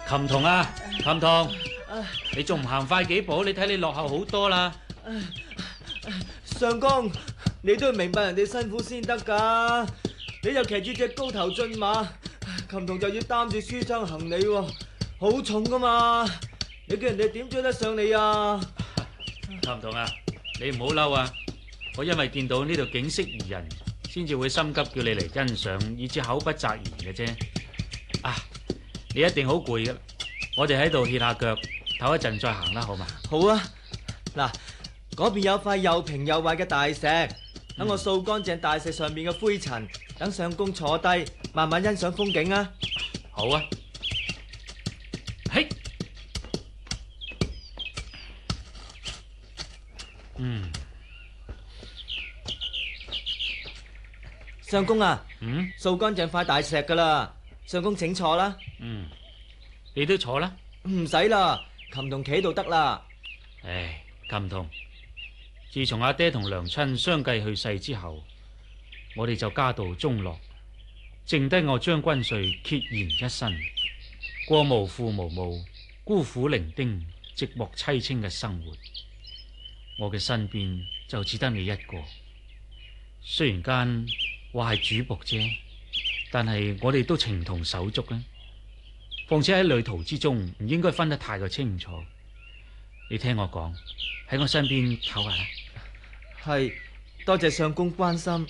琴童啊，琴童，你仲唔行快幾步？你睇你落後好多啦。 相公，你都要明白人哋辛苦先得噶。你就騎住隻高頭駿馬，琴童就要擔住書箱行李喎，好重噶嘛。你叫人哋點追得上你啊？ 琴童啊，你唔好嬲啊！我因為見到呢度景色宜人，先至會心急叫你嚟欣賞，以至口不擇言嘅啫。啊，你一定好攰噶，我哋喺度歇下腳，唞一陣再行啦，好嘛？ 好啊，嗱，嗰邊有塊又平又滑嘅大石，等我掃乾淨大石上面嘅灰塵，等相公坐低，慢慢欣賞風景啊！ 好啊，嘿， 相公啊，掃乾淨塊大石噶啦，相公請坐啦。 你都坐啦。 唔使啦，琴童企度得啦。 唉，琴童，自從阿爹同娘親相繼去世之後，我哋就家道中落，剩低我張君瑞孑然一身，過無父無母、孤苦伶仃、寂寞凄清嘅生活。我嘅身邊就只得你一個，雖然間話係主僕啫，但係我哋都情同手足呢。況且喺旅途之中，唔應該分得太過清楚。你聽我講，喺我身邊唞下啦。 係，多謝相公關心。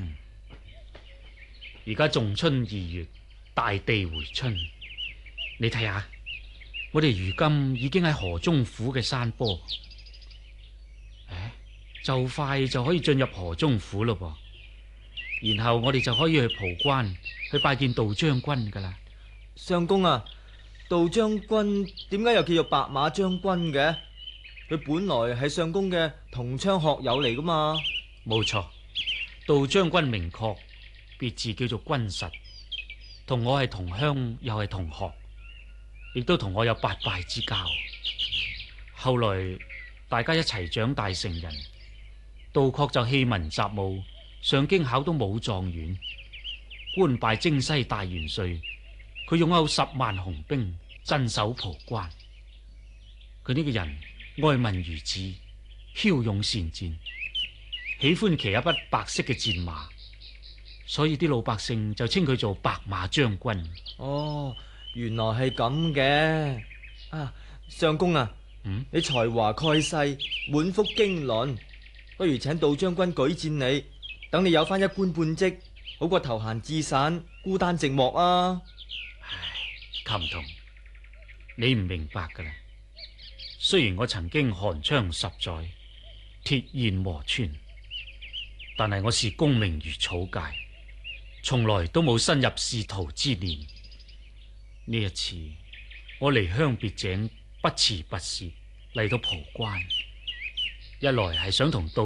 而家仲春2月，大地回春。你睇下，我哋如今已經喺河中府嘅山坡，就快就可以進入河中府咯噃。然後我哋就可以去蒲關，去拜見杜將軍噶啦。 相公啊，杜將軍點解又叫做白馬將軍嘅？佢本來係相公嘅同窗學友嚟噶嘛。 冇錯，杜將軍明確，別字叫做君實，同我係同鄉又係同學，亦都同我有八拜之交。後來大家一齊長大成人，杜確就棄文習武，上京考到武狀元，官拜征西大元帥。佢擁有10萬雄兵，鎮守蒲關。佢呢個人愛民如子，驍勇善戰，喜歡騎一匹白色嘅戰馬，所以啲老百姓就稱佢做白馬將軍。 哦，原來係咁嘅。啊，相公啊，你才華蓋世，滿腹經綸，不如請杜將軍舉薦你，等你有翻一官半職，好過投閒置散，孤單寂寞啊！ 琴童，你唔明白噶啦。雖然我曾經寒窗10載，鐵焰磨穿，但係我視功名如草芥，從來都冇深入仕途之念。呢一次我離鄉別井，不辭跋涉嚟到蒲關，一來係想同杜